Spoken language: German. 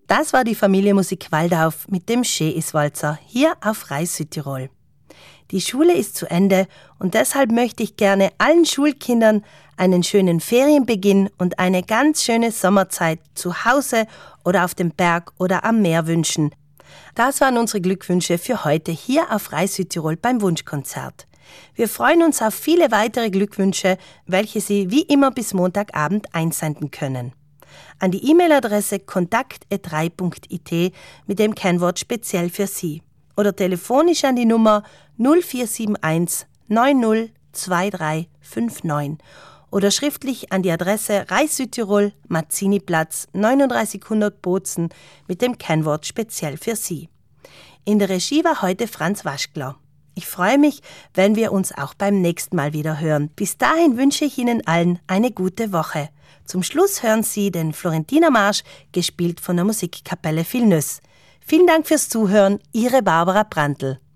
Das war die Familie Musik Waldauf mit dem Scheiswalzer hier auf Rai Südtirol. Die Schule ist zu Ende und deshalb möchte ich gerne allen Schulkindern einen schönen Ferienbeginn und eine ganz schöne Sommerzeit zu Hause oder auf dem Berg oder am Meer wünschen. Das waren unsere Glückwünsche für heute hier auf Rai Südtirol beim Wunschkonzert. Wir freuen uns auf viele weitere Glückwünsche, welche Sie wie immer bis Montagabend einsenden können. An die E-Mail-Adresse kontakt@rai.it mit dem Kennwort speziell für Sie oder telefonisch an die Nummer 0471 90 2359 oder schriftlich an die Adresse Rai Südtirol, Mazziniplatz 3900 Bozen mit dem Kennwort speziell für Sie. In der Regie war heute Franz Waschkler. Ich freue mich, wenn wir uns auch beim nächsten Mal wieder hören. Bis dahin wünsche ich Ihnen allen eine gute Woche. Zum Schluss hören Sie den Florentinermarsch, gespielt von der Musikkapelle Vilnös. Vielen Dank fürs Zuhören, Ihre Barbara Brandl.